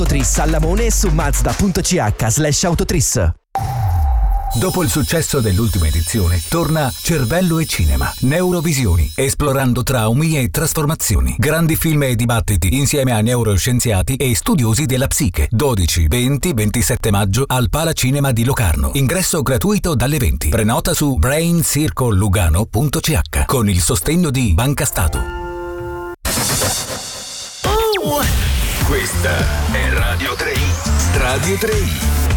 Autotris a Lamone su mazda.ch/autotris. Dopo il successo dell'ultima edizione, torna Cervello e Cinema, Neurovisioni, esplorando traumi e trasformazioni. Grandi film e dibattiti insieme a neuroscienziati e studiosi della psiche. 12, 20, 27 maggio al Palacinema di Locarno. Ingresso gratuito dalle 20. Prenota su braincirclelugano.ch con il sostegno di Banca Stato. Questa è Radio 3. Radio 3.